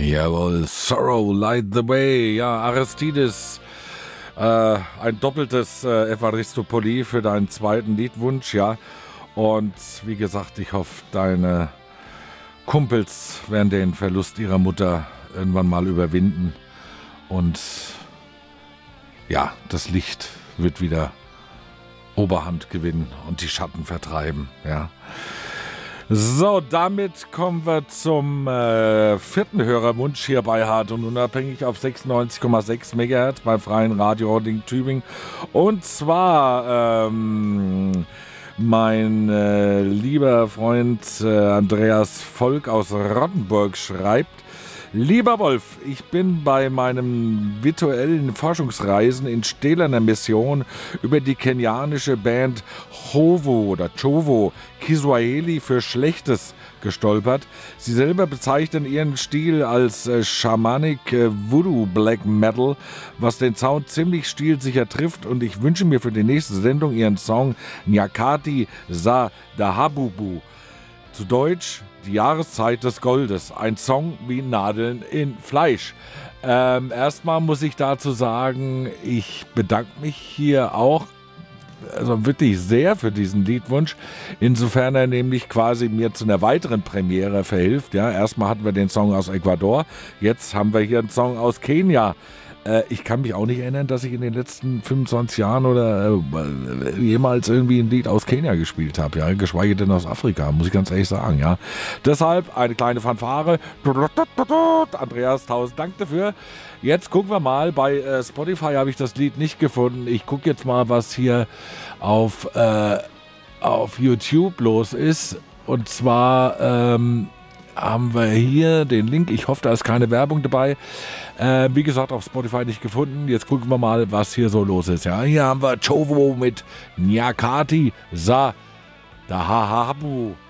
Jawohl, Sorrow, Light the Way. Ja, Aristides, ein doppeltes Evaristopolie für deinen zweiten Liedwunsch, ja. Und wie gesagt, ich hoffe, deine Kumpels werden den Verlust ihrer Mutter irgendwann mal überwinden. Und ja, das Licht wird wieder Oberhand gewinnen und die Schatten vertreiben, ja. So, damit kommen wir zum vierten Hörerwunsch hier bei Hart und Unabhängig auf 96,6 MHz bei Freien Radio Holding Tübingen. Und zwar mein lieber Freund Andreas Volk aus Rottenburg schreibt: Lieber Wolf, ich bin bei meinen virtuellen Forschungsreisen in stählerner Mission über die kenianische Band Chovo Kiswahili für Schlechtes gestolpert. Sie selber bezeichnen ihren Stil als Shamanic Voodoo Black Metal, was den Sound ziemlich stilsicher trifft, und ich wünsche mir für die nächste Sendung ihren Song Nyakati Sa Dahabubu. Zu Deutsch: Die Jahreszeit des Goldes. Ein Song wie Nadeln in Fleisch. Erstmal muss ich dazu sagen, ich bedanke mich hier auch wirklich sehr für diesen Liedwunsch, insofern er nämlich quasi mir zu einer weiteren Premiere verhilft. Ja, erstmal hatten wir den Song aus Ecuador, jetzt haben wir hier einen Song aus Kenia. Ich kann mich auch nicht erinnern, dass ich in den letzten 25 Jahren oder jemals irgendwie ein Lied aus Kenia gespielt habe, ja, geschweige denn aus Afrika, muss ich ganz ehrlich sagen, ja. Deshalb eine kleine Fanfare. Andreas, 1000 Dank dafür. Jetzt gucken wir mal, bei Spotify habe ich das Lied nicht gefunden. Ich gucke jetzt mal, was hier auf YouTube los ist. Und zwar haben wir hier den Link. Ich hoffe, da ist keine Werbung dabei. Wie gesagt, auf Spotify nicht gefunden. Jetzt gucken wir mal, was hier so los ist. Ja, hier haben wir Chovo mit Nyakati Sa Dahabu.